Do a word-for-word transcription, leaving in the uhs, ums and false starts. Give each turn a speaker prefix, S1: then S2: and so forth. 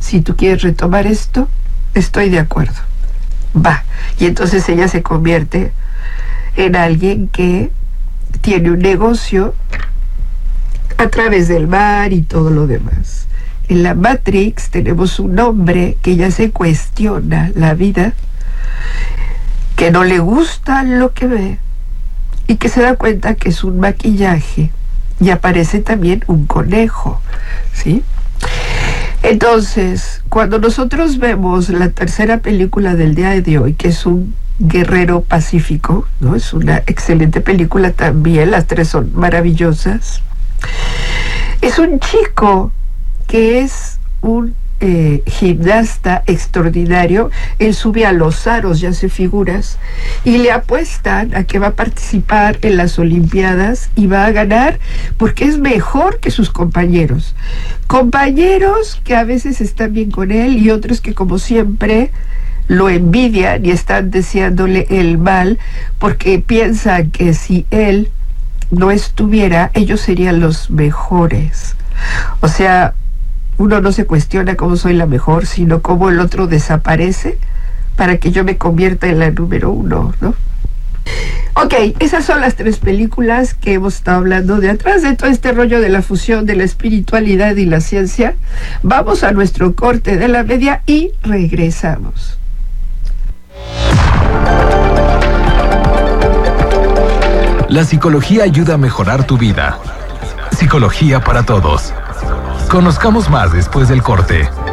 S1: si tú quieres retomar esto, estoy de acuerdo. Va. Y entonces ella se convierte en alguien que tiene un negocio a través del mar y todo lo demás. En la Matrix tenemos un hombre que ya se cuestiona la vida, que no le gusta lo que ve y que se da cuenta que es un maquillaje, y aparece también un conejo, ¿sí? Entonces, cuando nosotros vemos la tercera película del día de hoy, que es un guerrero pacífico, ¿no? Es una excelente película también, las tres son maravillosas. Es un chico que es un eh, gimnasta extraordinario. Él sube a los aros y hace figuras, y le apuestan a que va a participar en las Olimpiadas y va a ganar porque es mejor que sus compañeros. Compañeros que a veces están bien con él y otros que, como siempre, lo envidian y están deseándole el mal porque piensan que si él no estuviera, ellos serían los mejores. O sea, uno no se cuestiona cómo soy la mejor, sino cómo el otro desaparece para que yo me convierta en la número uno, ¿no? Ok, esas son las tres películas que hemos estado hablando de atrás de todo este rollo de la fusión de la espiritualidad y la ciencia. Vamos a nuestro corte de la media y regresamos.
S2: La psicología ayuda a mejorar tu vida. Psicología para todos. Conozcamos más después del corte.